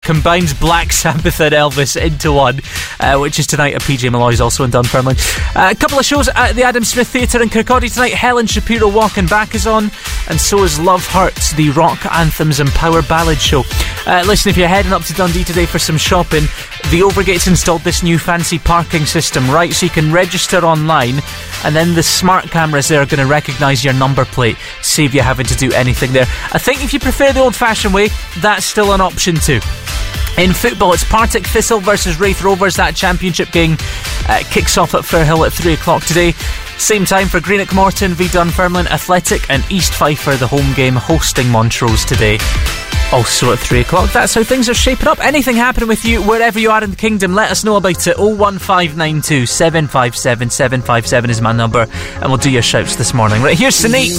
combines Black Sabbath and Elvis into one, which is tonight at PJ Malloy's, also in Dunfermline. A couple of shows at the Adam Smith Theatre in Kirkcaldy tonight. Helen Shapiro Walking Back is on, and so is Love Hurts, the rock anthems and power ballad show. Listen, if you're heading up to Dundee today for some shopping, the Overgate's installed this new fancy parking system, right? So you can register online, and then the smart cameras there are going to recognise your number plate, save you having to do anything there. I think if you prefer the old-fashioned way, that's still an option too. In football, it's Partick Thistle versus Raith Rovers. That championship game kicks off at Firhill at 3 o'clock today. Same time for Greenock Morton v Dunfermline Athletic, and East Fife for the home game hosting Montrose today, also at 3 o'clock. That's how things are shaping up. Anything happening with you wherever you are in the kingdom, let us know about it. 01592 757 757 is my number, and we'll do your shouts this morning. Right, here's Sinead.